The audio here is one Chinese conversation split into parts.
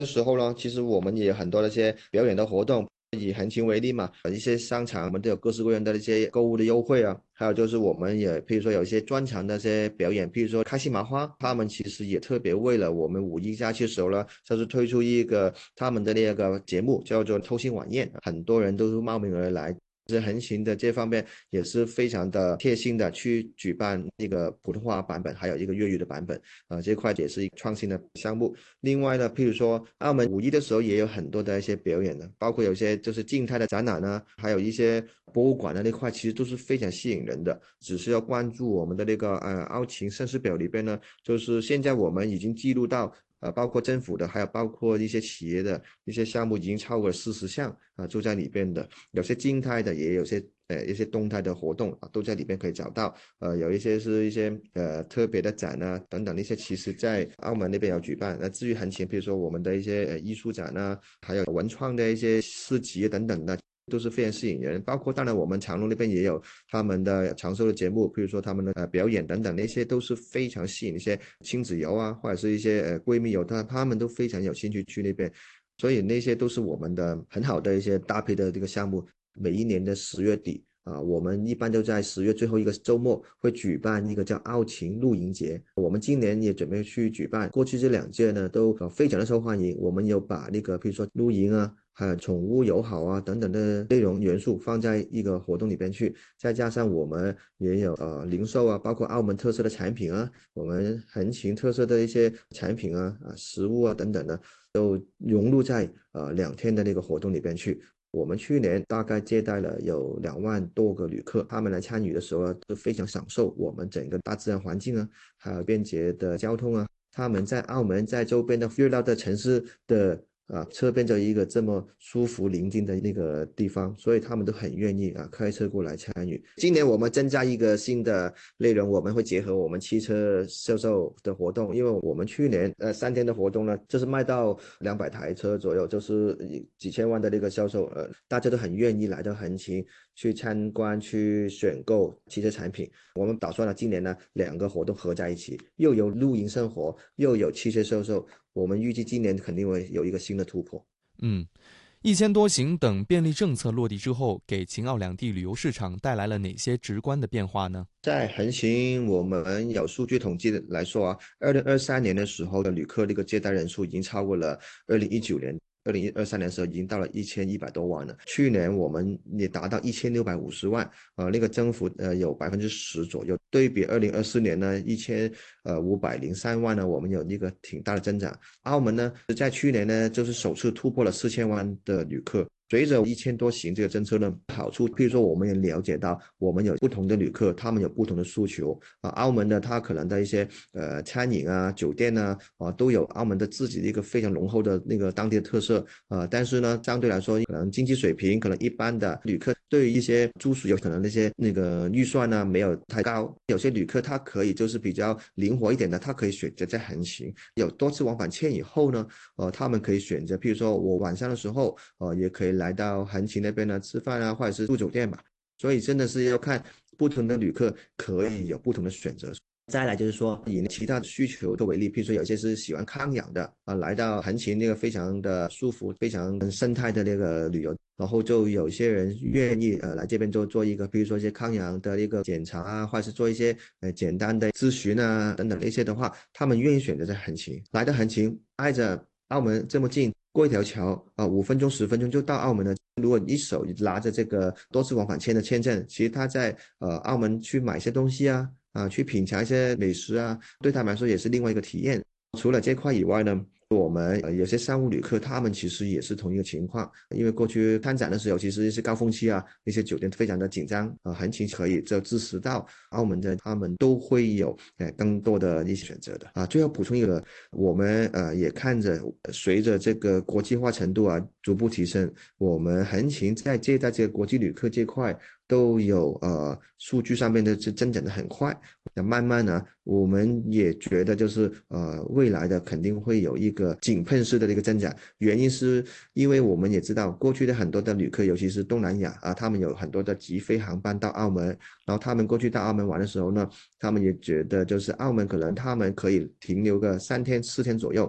的时候呢，其实我们也有很多的一些表演的活动。以横琴为例嘛，一些商场我们都有各式各样的一些购物的优惠啊，还有就是我们也，譬如说有一些专场的一些表演，譬如说开心麻花，他们其实也特别为了我们五一假期的时候呢，就是推出一个他们的那个节目，叫做偷心晚宴，很多人都是慕名而来。其实横琴的这方面也是非常的贴心的去举办一个普通话版本，还有一个粤语的版本，这块也是一个创新的项目。另外呢，譬如说澳门五一的时候也有很多的一些表演的，包括有些就是静态的展览呢，还有一些博物馆的那块，其实都是非常吸引人的。只是要关注我们的那个澳琴盛事表里边呢，就是现在我们已经记录到。包括政府的，还有包括一些企业的一些项目，已经超过40项就在里边的。有些静态的，也有些一些动态的活动都在里边可以找到。有一些是一些特别的展啊等等的一些，其实在澳门那边有举办。那至于横琴，比如说我们的一些艺术展啊，还有文创的一些市集等等的。都是非常吸引人，包括当然我们长隆那边也有他们的长寿的节目，比如说他们的表演等等，那些都是非常吸引一些亲子游啊，或者是一些闺蜜游，他们都非常有兴趣去那边，所以那些都是我们的很好的一些搭配的这个项目。每一年的10月底我们一般都在10月最后一个周末会举办一个叫澳琴露营节。我们今年也准备去举办，过去这2届呢都非常的受欢迎。我们有把那个比如说露营啊，还有宠物友好啊等等的内容元素放在一个活动里边去，再加上我们也有零售啊，包括澳门特色的产品啊，我们横琴特色的一些产品食物啊等等的，都融入在2天的那个活动里边去。我们去年大概接待了有2万多个旅客，他们来参与的时候都非常享受我们整个大自然环境啊，还有便捷的交通啊。他们在澳门在周边的热闹的城市的车变成一个这么舒服宁静的那个地方，所以他们都很愿意开车过来参与。今年我们增加一个新的内容，我们会结合我们汽车销售的活动，因为我们去年3天的活动呢，就是卖到200台车左右，就是几千万的那个销售，大家都很愿意来到横琴去参观、去选购汽车产品。我们打算了今年呢2个活动合在一起，又有露营生活，又有汽车销售。我们预计今年肯定会有一个新的突破。 嗯，一签多行等便利政策落地之后，给秦澳两地旅游市场带来了哪些直观的变化呢？ 在横行，我们有数据统计的来说2023年的时候的旅客那个接待人数已经超过了2019年。2023年的时候已经到了1100多万了，去年我们也达到1650万，那个增幅有10%左右。对比2024年呢1503万呢，我们有一个挺大的增长。澳门呢在去年呢就是首次突破了4000万的旅客。随着一签多行这个政策呢，好处，譬如说我们也了解到，我们有不同的旅客，他们有不同的诉求澳门的他可能的一些餐饮啊、酒店都有澳门的自己的一个非常浓厚的那个当地的特色但是呢，相对来说，可能经济水平可能一般的旅客对于一些住宿有可能那些那个预算呢没有太高，有些旅客他可以就是比较灵活一点的，他可以选择在横行，有多次往返签以后呢，他们可以选择，譬如说我晚上的时候也可以来到横琴那边呢吃饭或者是住酒店吧。所以真的是要看不同的旅客可以有不同的选择。再来就是说，以其他的需求做为例，譬如说有些是喜欢康养的来到横琴那个非常的舒服、非常生态的那个旅游，然后就有些人愿意来这边做一个，比如说一些康养的一个检查或者是做一些简单的咨询等等那些的话，他们愿意选择在横琴。来到横琴，挨着澳门这么近，过一条桥5分钟10分钟就到澳门了。如果一手拿着这个多次往返签的签证，其实他在澳门去买一些东西去品尝一些美食对他们来说也是另外一个体验。除了这块以外呢，我们有些商务旅客，他们其实也是同一个情况，因为过去看展的时候，其实是高峰期那些酒店非常的紧张横琴可以就支持到澳门的，他们都会有更多的一些选择的最后补充一个，我们也看着随着这个国际化程度逐步提升，我们横琴在接待这个国际旅客这块都有数据上面的增长的很快。那慢慢呢，我们也觉得就是未来的肯定会有一个井喷式的一个增长。原因是因为我们也知道，过去的很多的旅客，尤其是东南亚他们有很多的直飞航班到澳门，然后他们过去到澳门玩的时候呢，他们也觉得就是澳门可能他们可以停留个3天4天左右。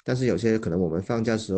但是有些可能我们放假时候